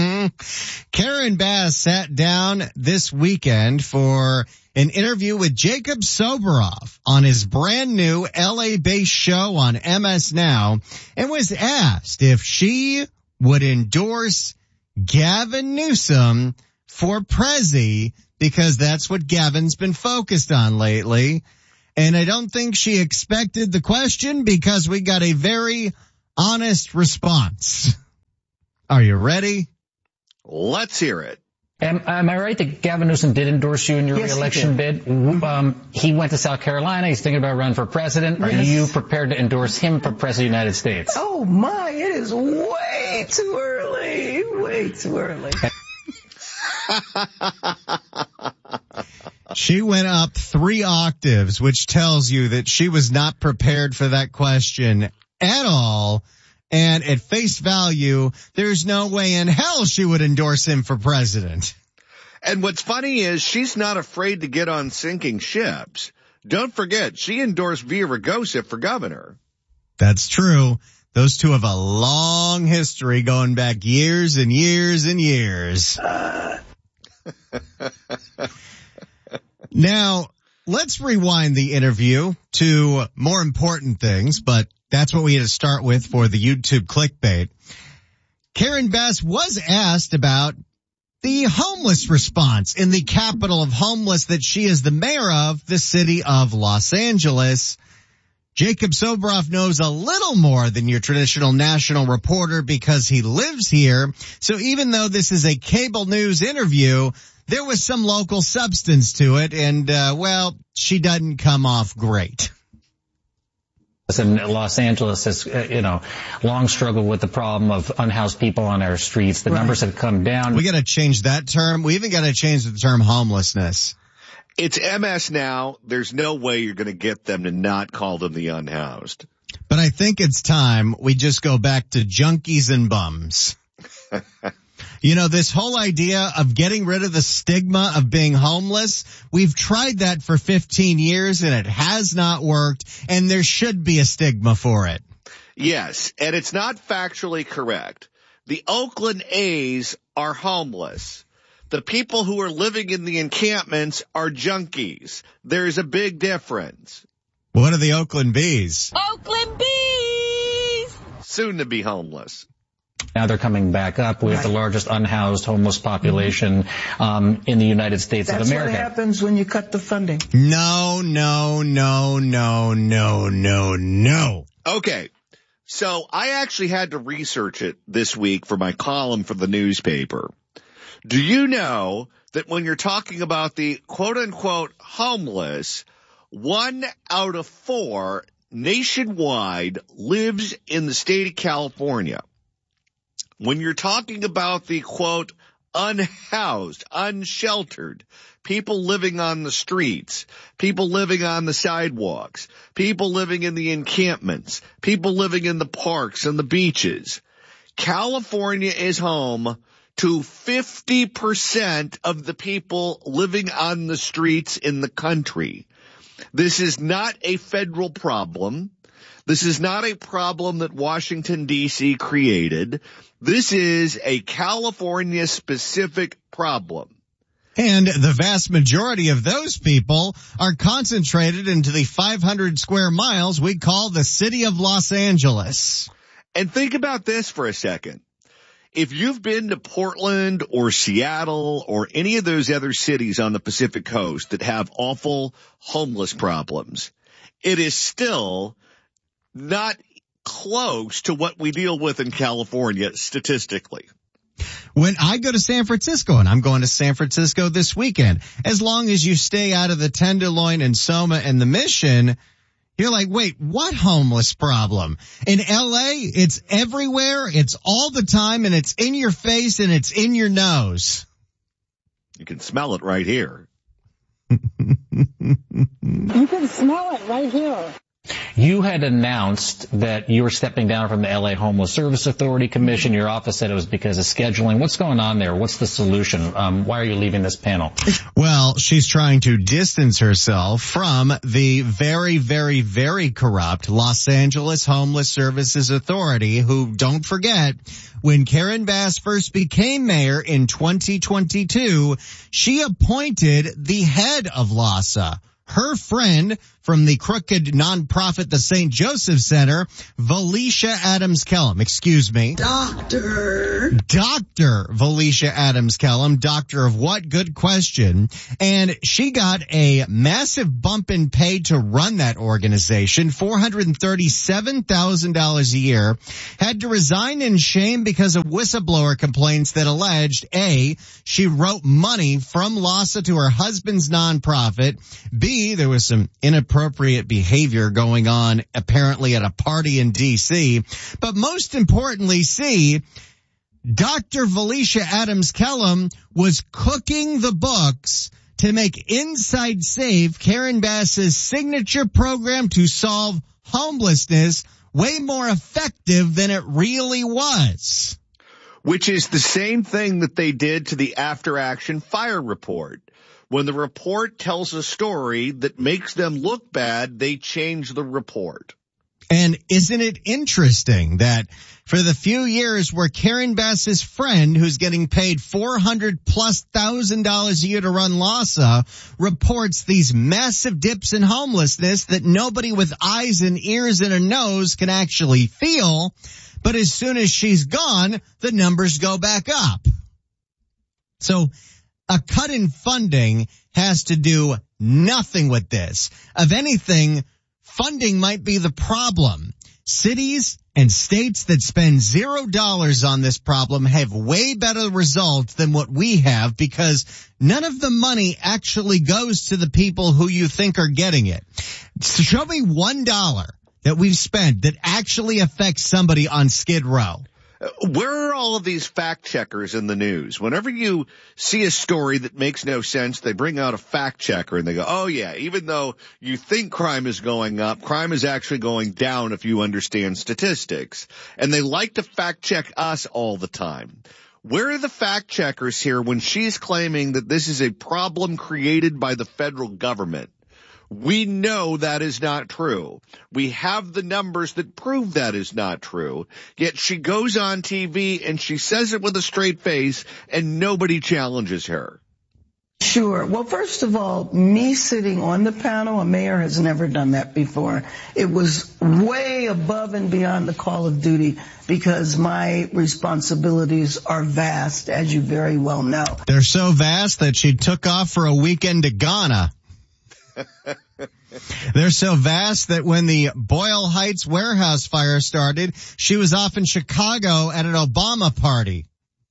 Karen Bass sat down this weekend for an interview with Jacob Soboroff on his brand new L A-based show on M S Now and was asked if she would endorse Gavin Newsom for Prezi because that's what Gavin's been focused on lately. And I don't think she expected the question because we got a very honest response. Are you ready? Let's hear it. Am, am I right that Gavin Newsom did endorse you in your yes, re-election bid? Um, he went to South Carolina. He's thinking about running for president. Are yes. you prepared to endorse him for president of the United States? Oh, my, it is way too early. Way too early. She went up three octaves, which tells you that she was not prepared for that question at all. And at face value, there's no way in hell she would endorse him for president. And what's funny is she's not afraid to get on sinking ships. Don't forget, she endorsed Villaraigosa for governor. That's true. Those two have a long history going back years and years and years. Uh. Now, let's rewind the interview to more important things, but that's what we had to start with for the YouTube clickbait. Karen Bass was asked about the homeless response in the capital of homeless that she is the mayor of, the city of Los Angeles. Jacob Soboroff knows a little more than your traditional national reporter because he lives here. So even though this is a cable news interview, there was some local substance to it, and, uh, well, she doesn't come off great. And Los Angeles has, uh, you know, long struggled with the problem of unhoused people on our streets. The right. numbers have come down. We got to change that term. We even got to change the term homelessness. It's M S Now. There's no way you're going to get them to not call them the unhoused. But I think it's time we just go back to junkies and bums. You know, this whole idea of getting rid of the stigma of being homeless, we've tried that for fifteen years and it has not worked, and there should be a stigma for it. Yes, and it's not factually correct. The Oakland A's are homeless. The people who are living in the encampments are junkies. There's a big difference. What are the Oakland Bees? Oakland Bees! Soon to be homeless. Now they're coming back up. We have the largest unhoused homeless population um, in the United States That's of America. That's what happens when you cut the funding. No, no, no, no, no, no, no. Okay. So I actually had to research it this week for my column for the newspaper. Do you know that when you're talking about the quote-unquote homeless, one out of four nationwide lives in the state of California? When you're talking about the, quote, unhoused, unsheltered, people living on the streets, people living on the sidewalks, people living in the encampments, people living in the parks and the beaches, California is home to fifty percent of the people living on the streets in the country. This is not a federal problem. This is not a problem that Washington, D C created. This is a California-specific problem. And the vast majority of those people are concentrated into the five hundred square miles we call the city of Los Angeles. And think about this for a second. If you've been to Portland or Seattle or any of those other cities on the Pacific Coast that have awful homeless problems, it is still not close to what we deal with in California statistically. When I go to San Francisco, and I'm going to San Francisco this weekend, as long as you stay out of the Tenderloin and Soma and the Mission, you're like, wait, what homeless problem? In L A, it's everywhere, it's all the time, and it's in your face, and it's in your nose. You can smell it right here. You can smell it right here. You had announced that you were stepping down from the L A Homeless Service Authority Commission. Your office said it was because of scheduling. What's going on there? What's the solution? Um, why are you leaving this panel? Well, she's trying to distance herself from the very, very, very corrupt Los Angeles Homeless Services Authority, who, don't forget, when Karen Bass first became mayor in twenty twenty-two, she appointed the head of LAHSA, her friend from the crooked nonprofit, the Saint Joseph Center, Valicia Adams Kellum. Excuse me. Doctor. Doctor Valicia Adams Kellum. Doctor of what? Good question. And she got a massive bump in pay to run that organization, four hundred thirty-seven thousand dollars a year. Had to resign in shame because of whistleblower complaints that alleged, A, she wrote money from LAHSA to her husband's nonprofit. B, there was some inappropriate Appropriate behavior going on apparently at a party in D C. But most importantly, C, Doctor Valicia Adams Kellum was cooking the books to make Inside Safe, Karen Bass's signature program to solve homelessness, way more effective than it really was. Which is the same thing that they did to the After Action Fire Report. When the report tells a story that makes them look bad, they change the report. And isn't it interesting that for the few years where Karen Bass's friend, who's getting paid four hundred plus thousand dollars a year to run LAHSA, reports these massive dips in homelessness that nobody with eyes and ears and a nose can actually feel, but as soon as she's gone, the numbers go back up. So a cut in funding has to do nothing with this. If anything, funding might be the problem. Cities and states that spend zero dollars on this problem have way better results than what we have because none of the money actually goes to the people who you think are getting it. Show me one dollar that we've spent that actually affects somebody on Skid Row. Where are all of these fact checkers in the news? Whenever you see a story that makes no sense, they bring out a fact checker and they go, oh yeah, even though you think crime is going up, crime is actually going down if you understand statistics. And they like to fact check us all the time. Where are the fact checkers here when she's claiming that this is a problem created by the federal government? We know that is not true. We have the numbers that prove that is not true. Yet she goes on T V and she says it with a straight face and nobody challenges her. Sure. Well, first of all, me sitting on the panel, a mayor has never done that before. It was way above and beyond the call of duty because my responsibilities are vast, as you very well know. They're so vast that she took off for a weekend to Ghana. They're so vast that when the Boyle Heights warehouse fire started, she was off in Chicago at an Obama party.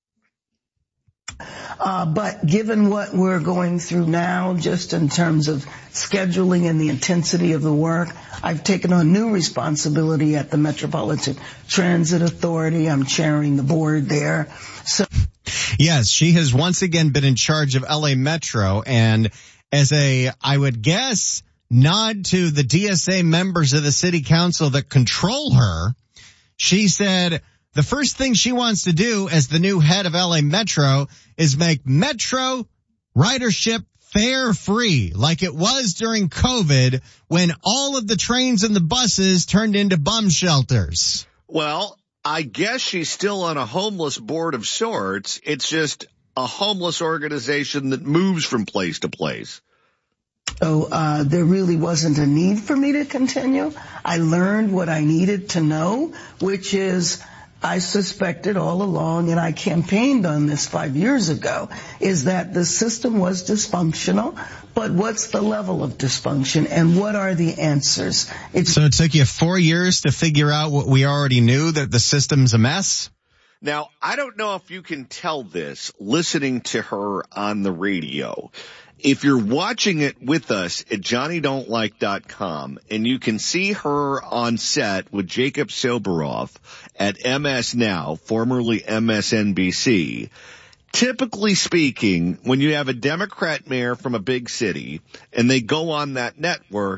Uh, but given what we're going through now, just in terms of scheduling and the intensity of the work, I've taken on new responsibility at the Metropolitan Transit Authority. I'm chairing the board there. So, yes, she has once again been in charge of L A Metro, and as a, I would guess, nod to the D S A members of the city council that control her, she said the first thing she wants to do as the new head of L A Metro is make Metro ridership fare free, like it was during COVID when all of the trains and the buses turned into bum shelters. Well, I guess she's still on a homeless board of sorts. It's just a homeless organization that moves from place to place. So uh there really wasn't a need for me to continue. I learned what I needed to know, which is I suspected all along, and I campaigned on this five years ago, is that the system was dysfunctional. But what's the level of dysfunction and what are the answers? It's so it took you four years to figure out what we already knew, that the system's a mess? Now, I don't know if you can tell this listening to her on the radio. If you're watching it with us at Johnny Don't Like dot com and you can see her on set with Jacob Soboroff at M S Now, formerly M S N B C, typically speaking, when you have a Democrat mayor from a big city and they go on that network,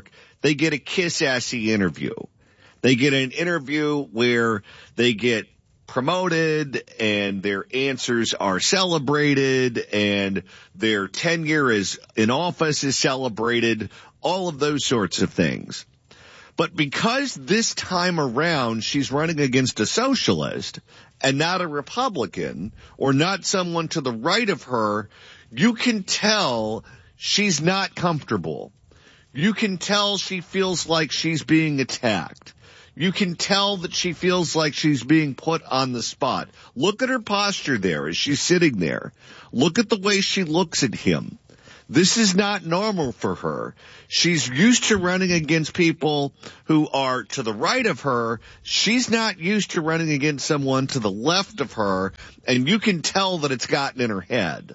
they get a kiss-assy interview. They get an interview where they get promoted and their answers are celebrated and their tenure is in office is celebrated, all of those sorts of things. But because this time around she's running against a socialist and not a Republican or not someone to the right of her, you can tell she's not comfortable. You can tell she feels like she's being attacked. You can tell that she feels like she's being put on the spot. Look at her posture there as she's sitting there. Look at the way she looks at him. This is not normal for her. She's used to running against people who are to the right of her. She's not used to running against someone to the left of her, and you can tell that it's gotten in her head.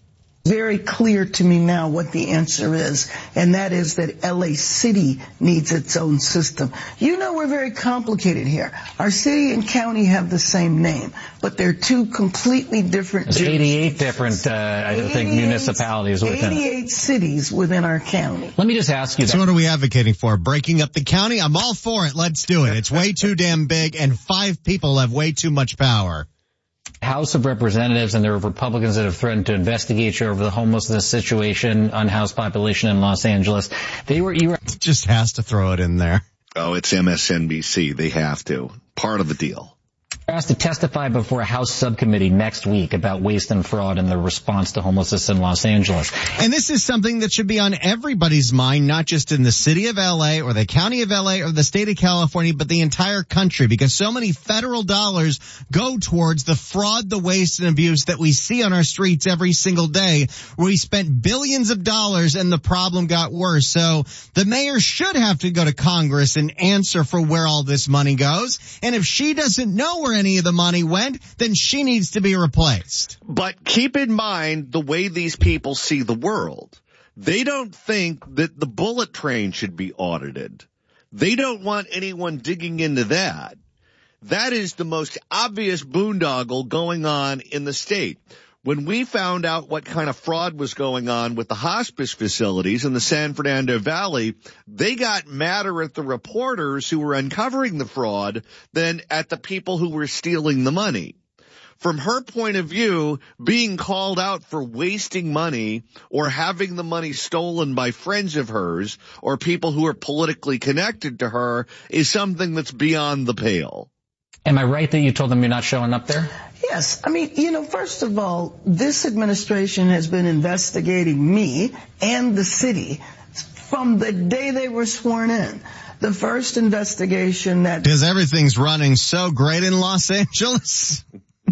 Very clear to me now what the answer is, and that is that L A City needs its own system. You know, we're very complicated here. Our city and county have the same name, but they're two completely different. There's eighty-eight different, uh, I think, municipalities within eighty-eight cities within our county. Let me just ask you that. So what are we advocating for? Breaking up the county? I'm all for it. Let's do it. It's way too damn big, and five people have way too much power. House of Representatives, and there are Republicans that have threatened to investigate you over the homelessness situation, unhoused population in Los Angeles. They were, you were just has to throw it in there. Oh, it's M S N B C. They have to. Part of the deal. Asked to testify before a House subcommittee next week about waste and fraud and the response to homelessness in Los Angeles. And this is something that should be on everybody's mind, not just in the city of L A or the county of L A or the state of California, but the entire country, because so many federal dollars go towards the fraud, the waste, and abuse that we see on our streets every single day, where we spent billions of dollars and the problem got worse. So the mayor should have to go to Congress and answer for where all this money goes. And if she doesn't know where any of the money went, then she needs to be replaced. But keep in mind the way these people see the world. They don't think that the bullet train should be audited. They don't want anyone digging into that. That is the most obvious boondoggle going on in the state. When we found out what kind of fraud was going on with the hospice facilities in the San Fernando Valley, they got madder at the reporters who were uncovering the fraud than at the people who were stealing the money. From her point of view, being called out for wasting money or having the money stolen by friends of hers or people who are politically connected to her is something that's beyond the pale. Am I right that you told them you're not showing up there? Yes. I mean, you know, first of all, this administration has been investigating me and the city from the day they were sworn in. The first investigation that... Because everything's running so great in Los Angeles.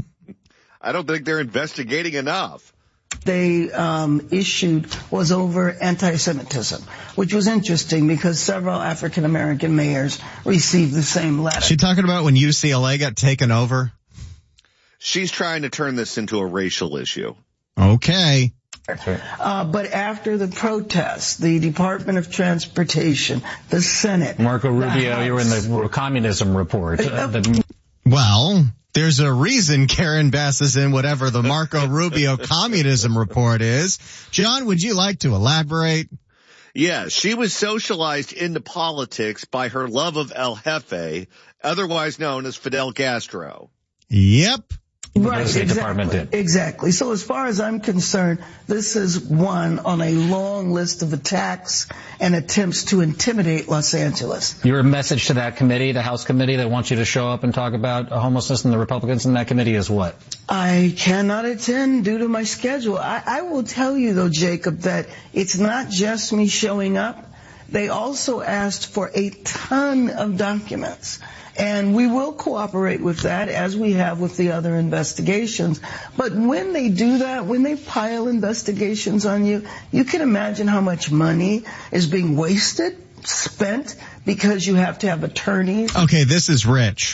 I don't think they're investigating enough. They um issued was over anti-Semitism, which was interesting because several African-American mayors received the same letter. Is she talking about when U C L A got taken over? She's trying to turn this into a racial issue. Okay. Uh, but after the protests, the Department of Transportation, the Senate... Marco Rubio, you were in the communism report. Uh, the... Well... There's a reason Karen Bass is in whatever the Marco Rubio communism report is. John, would you like to elaborate? Yeah, she was socialized into politics by her love of El Jefe, otherwise known as Fidel Castro. Yep. Right, exactly. Exactly. So as far as I'm concerned, this is one on a long list of attacks and attempts to intimidate Los Angeles. Your message to that committee, the House committee that wants you to show up and talk about homelessness and the Republicans in that committee is what? I cannot attend due to my schedule. I, I will tell you, though, Jacob, that it's not just me showing up. They also asked for a ton of documents. And we will cooperate with that as we have with the other investigations. But when they do that, when they pile investigations on you, you can imagine how much money is being wasted, spent, because you have to have attorneys. Okay, this is rich.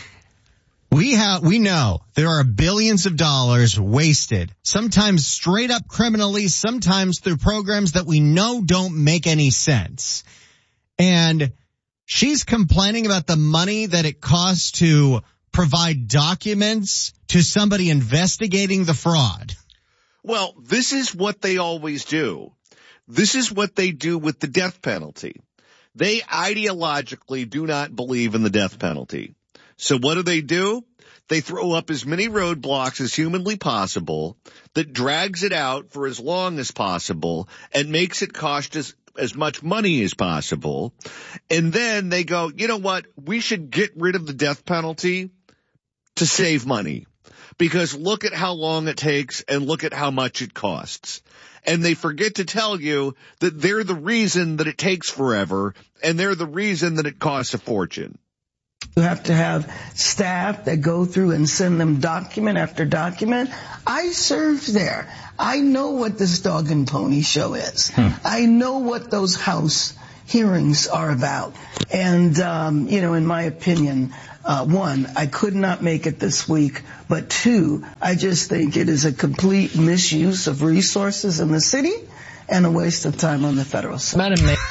We have, we know there are billions of dollars wasted, sometimes straight up criminally, sometimes through programs that we know don't make any sense. And she's complaining about the money that it costs to provide documents to somebody investigating the fraud. Well, this is what they always do. This is what they do with the death penalty. They ideologically do not believe in the death penalty. So what do they do? They throw up as many roadblocks as humanly possible that drags it out for as long as possible and makes it cost as, as much money as possible. And then they go, you know what? We should get rid of the death penalty to save money, because look at how long it takes and look at how much it costs. And they forget to tell you that they're the reason that it takes forever, and they're the reason that it costs a fortune. You have to have staff that go through and send them document after document. I served there. I know what this dog and pony show is. Hmm. I know what those House hearings are about. And, um, you know, in my opinion, uh, one, I could not make it this week, but two, I just think it is a complete misuse of resources in the city and a waste of time on the federal side. Madam Mayor.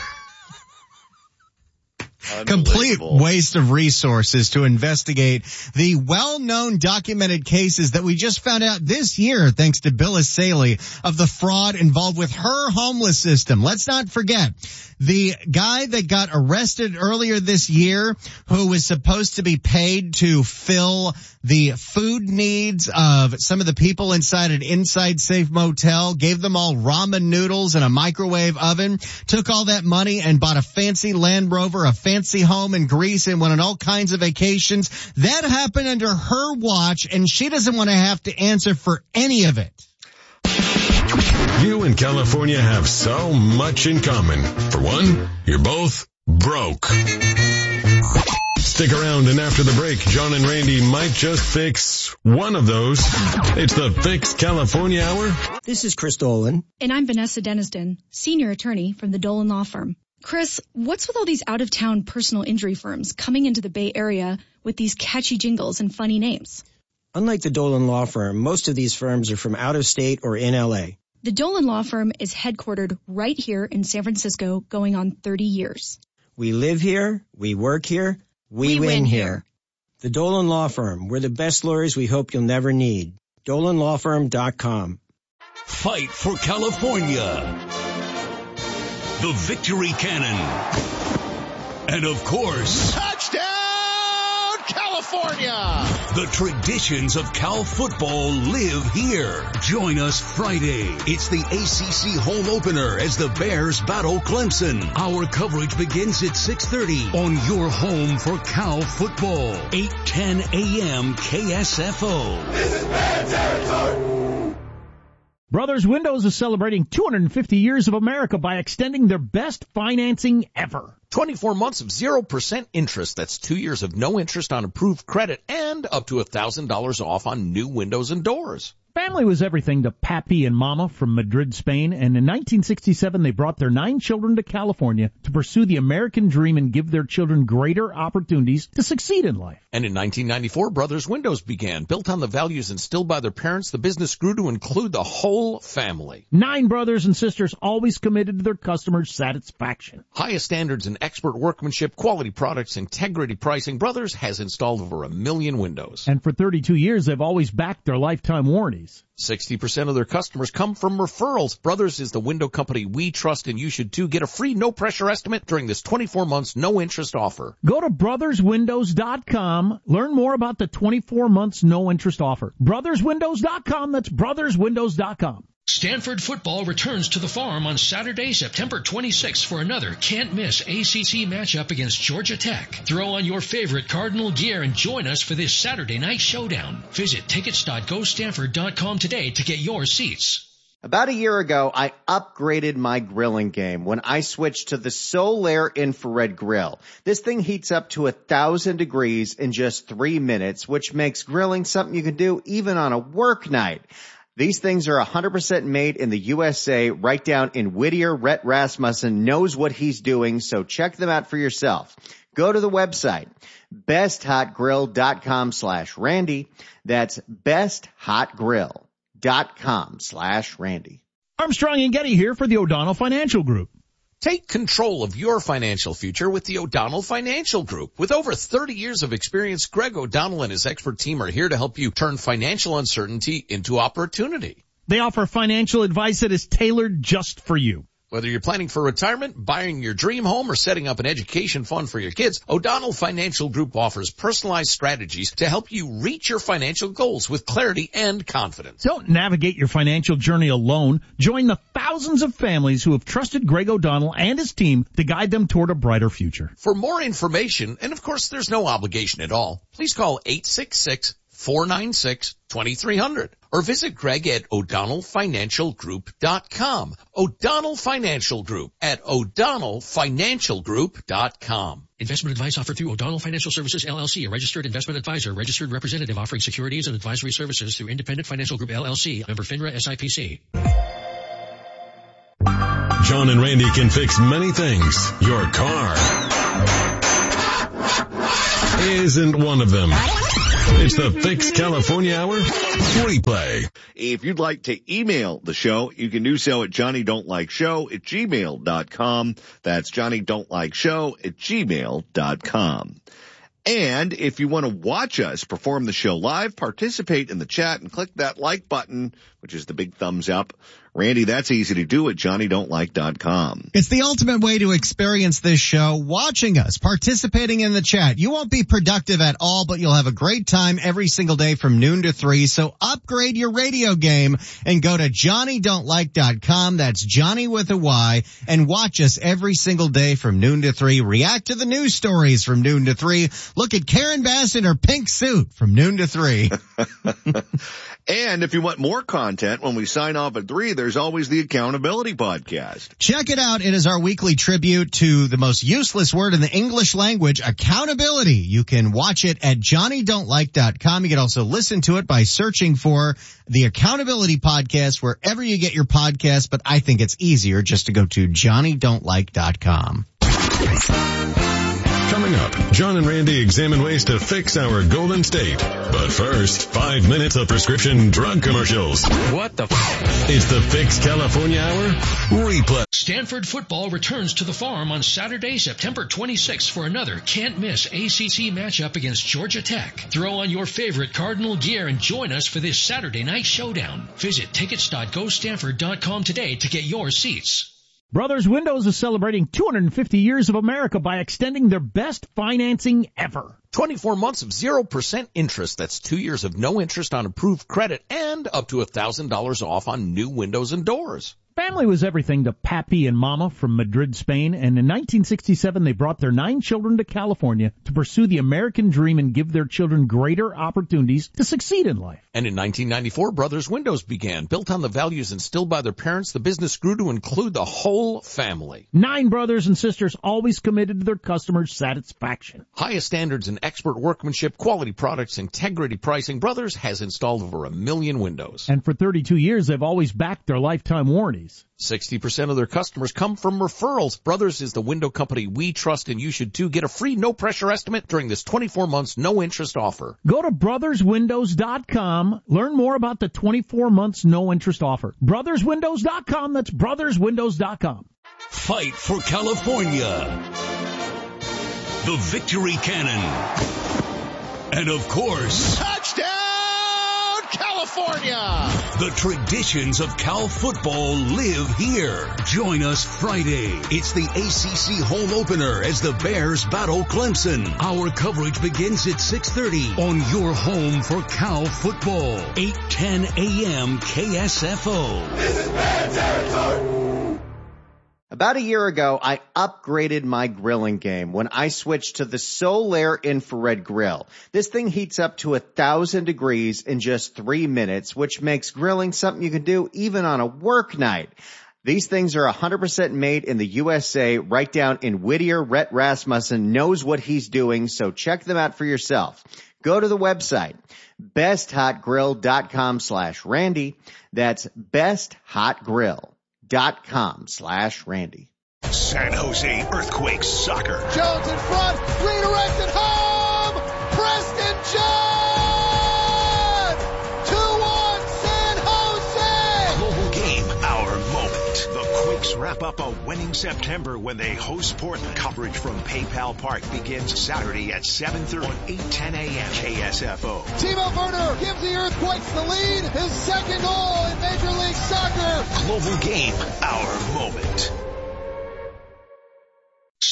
Complete waste of resources to investigate the well-known documented cases that we just found out this year, thanks to Bill Saley, of the fraud involved with her homeless system. Let's not forget the guy that got arrested earlier this year, who was supposed to be paid to fill the food needs of some of the people inside an Inside Safe motel, gave them all ramen noodles and a microwave oven, took all that money and bought a fancy Land Rover, a fancy home in Greece, and went on all kinds of vacations. That happened under her watch, and she doesn't want to have to answer for any of it. You and California have so much in common. For one, you're both broke. Stick around, and after the break, John and Randy might just fix one of those. It's the Fix California Hour. This is Chris Dolan. And I'm Vanessa Deniston, senior attorney from the Dolan Law Firm. Chris, what's with all these out-of-town personal injury firms coming into the Bay Area with these catchy jingles and funny names? Unlike the Dolan Law Firm, most of these firms are from out of state or in L A. The Dolan Law Firm is headquartered right here in San Francisco, going on thirty years. We live here, we work here, we, we win, win here. here. The Dolan Law Firm, we're the best lawyers we hope you'll never need. Dolan Law Firm dot com. Fight for California. The Victory Cannon. And of course, touchdown California! The traditions of Cal football live here. Join us Friday. It's the A C C home opener as the Bears battle Clemson. Our coverage begins at six thirty on your home for Cal football. eight ten a.m. K S F O. This is Bear territory. Brothers Windows is celebrating two hundred fifty years of America by extending their best financing ever. twenty-four months of zero percent interest. That's two years of no interest on approved credit and up to one thousand dollars off on new windows and doors. Family was everything to Pappy and Mama from Madrid, Spain, and in nineteen sixty-seven they brought their nine children to California to pursue the American dream and give their children greater opportunities to succeed in life. And in nineteen ninety-four, Brothers Windows began. Built on the values instilled by their parents, the business grew to include the whole family. Nine brothers and sisters always committed to their customers' satisfaction. Highest standards in expert workmanship, quality products, integrity pricing. Brothers has installed over a million windows. And for thirty-two years, they've always backed their lifetime warranties. sixty percent of their customers come from referrals. Brothers is the window company we trust, and you should too. Get a free no-pressure estimate during this twenty-four months no-interest offer. Go to brothers windows dot com. Learn more about the twenty-four months no-interest offer. brothers windows dot com. That's brothers windows dot com. Stanford football returns to the Farm on Saturday, September twenty-sixth for another can't-miss A C C matchup against Georgia Tech. Throw on your favorite Cardinal gear and join us for this Saturday night showdown. Visit tickets dot go stanford dot com today to get your seats. About a year ago, I upgraded my grilling game when I switched to the Solaire infrared grill. This thing heats up to a thousand degrees in just three minutes, which makes grilling something you can do even on a work night. These things are one hundred percent made in the U S A, right down in Whittier. Rhett Rasmussen knows what he's doing, so check them out for yourself. Go to the website, best hot grill dot com slash Randy. That's best hot grill dot com slash Randy. Armstrong and Getty here for the O'Donnell Financial Group. Take control of your financial future with the O'Donnell Financial Group. With over thirty years of experience, Greg O'Donnell and his expert team are here to help you turn financial uncertainty into opportunity. They offer financial advice that is tailored just for you. Whether you're planning for retirement, buying your dream home, or setting up an education fund for your kids, O'Donnell Financial Group offers personalized strategies to help you reach your financial goals with clarity and confidence. Don't navigate your financial journey alone. Join the thousands of families who have trusted Greg O'Donnell and his team to guide them toward a brighter future. For more information, and of course there's no obligation at all, please call eight six six, four nine six, two three zero zero or visit Greg at O'Donnell Financial Group dot com. O'Donnell Financial Group at O'Donnell Financial Group dot com. Investment advice offered through O'Donnell Financial Services, L L C, a registered investment advisor, registered representative offering securities and advisory services through Independent Financial Group, L L C, member FINRA S I P C. John and Randy can fix many things. Your car isn't one of them. It's the Fix California Hour replay. If you'd like to email the show, you can do so at Johnny Don't Like Show at gmail dot com. That's Johnny Don't Like Show at gmail dot com. And if you want to watch us perform the show live, participate in the chat and click that like button, which is the big thumbs up. Randy, that's easy to do at Johnny Don't Like dot com. It's the ultimate way to experience this show, watching us, participating in the chat. You won't be productive at all, but you'll have a great time every single day from noon to three. So upgrade your radio game and go to Johnny Don't Like dot com. That's Johnny with a Y, and watch us every single day from noon to three. React to the news stories from noon to three. Look at Karen Bass in her pink suit from noon to three. And if you want more content, when we sign off at three, there's always the Accountability Podcast. Check it out. It is our weekly tribute to the most useless word in the English language, accountability. You can watch it at Johnny Don't Like dot com. You can also listen to it by searching for the Accountability Podcast wherever you get your podcasts, but I think it's easier just to go to Johnny Don't Like dot com. Coming up, John and Randy examine ways to fix our Golden State. But first, five minutes of prescription drug commercials. What the f***? It's the Fix California Hour replay. Stanford football returns to the Farm on Saturday, September twenty-sixth for another can't-miss A C C matchup against Georgia Tech. Throw on your favorite Cardinal gear and join us for this Saturday night showdown. Visit tickets dot go stanford dot com today to get your seats. Brothers Windows is celebrating two hundred fifty years of America by extending their best financing ever. twenty-four months of zero percent interest. That's two years of no interest on approved credit and up to one thousand dollars off on new windows and doors. Family was everything to Pappy and Mama from Madrid, Spain, and in nineteen sixty-seven they brought their nine children to California to pursue the American dream and give their children greater opportunities to succeed in life. And in nineteen ninety-four, Brothers Windows began. Built on the values instilled by their parents, the business grew to include the whole family. Nine brothers and sisters always committed to their customers' satisfaction. Highest standards in expert workmanship, quality products, integrity pricing. Brothers has installed over a million windows. And for thirty-two years, they've always backed their lifetime warranties. sixty percent of their customers come from referrals. Brothers is the window company we trust, and you should too. Get a free no-pressure estimate during this twenty-four months no-interest offer. Go to brothers windows dot com. Learn more about the twenty-four months no-interest offer. brothers windows dot com. That's brothers windows dot com. Fight for California. The Victory Cannon. And of course, touchdown California! The traditions of Cal football live here. Join us Friday. It's the A C C home opener as the Bears battle Clemson. Our coverage begins at six thirty on your home for Cal football. eight ten a.m. K S F O. This is Bear territory. About a year ago, I upgraded my grilling game when I switched to the Solaire infrared grill. This thing heats up to a thousand degrees in just three minutes, which makes grilling something you can do even on a work night. These things are one hundred percent made in the U S A, right down in Whittier. Rhett Rasmussen knows what he's doing, so check them out for yourself. Go to the website, best hot grill dot com slash Randy. That's besthotgrill dot com slash Randy. San Jose Earthquakes soccer. Jones in front, redirected home, Preston John! two one San Jose! Global game, our moment. The Quakes wrap up a winning September when they host Portland. Coverage from PayPal Park begins Saturday at seven thirty on eight ten a.m. K S F O. Timo Werner gives the Earthquakes the lead, his second goal in Major League Soccer. Global game, our moment.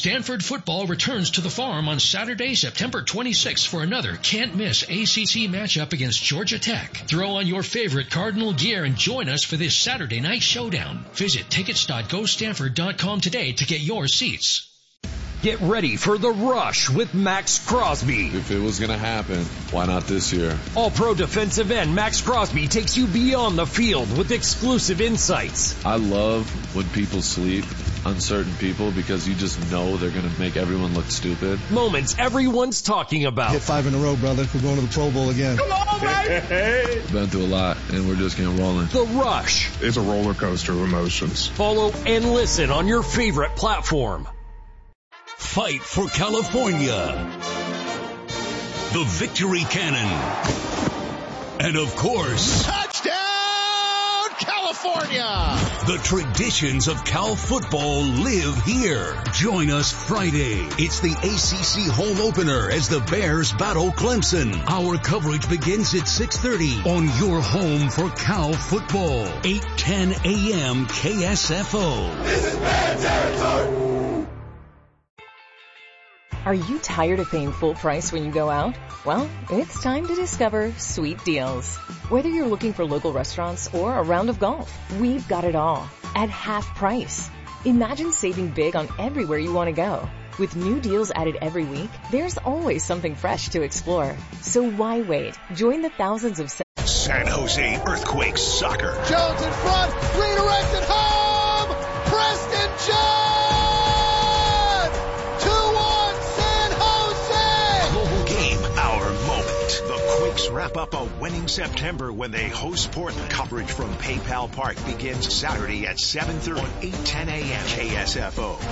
Stanford football returns to the Farm on Saturday, September twenty-sixth for another can't-miss A C C matchup against Georgia Tech. Throw on your favorite Cardinal gear and join us for this Saturday night showdown. Visit tickets dot go stanford dot com today to get your seats. Get ready for the rush with Max Crosby. If it was going to happen, why not this year? All-pro defensive end Max Crosby takes you beyond the field with exclusive insights. I love when people sleep on certain people because you just know they're going to make everyone look stupid. Moments everyone's talking about. Hit five in a row, brother. We're going to the Pro Bowl again. Come on, baby! Been through a lot, and we're just getting rolling. The Rush. It's a roller coaster of emotions. Follow and listen on your favorite platform. Fight for California. The Victory Cannon. And of course, touchdown California! The traditions of Cal football live here. Join us Friday. It's the A C C home opener as the Bears battle Clemson. Our coverage begins at six thirty on your home for Cal football. eight ten a.m. K S F O. This is Bear territory. Are you tired of paying full price when you go out? Well, it's time to discover Sweet Deals. Whether you're looking for local restaurants or a round of golf, we've got it all at half price. Imagine saving big on everywhere you want to go. With new deals added every week, there's always something fresh to explore. So why wait? Join the thousands of San Jose Earthquakes soccer. Jones in front, redirected home, Preston Jones! Wrap up a winning September when they host Portland. Coverage from PayPal Park begins Saturday at seven thirty on eight ten a.m. K S F O.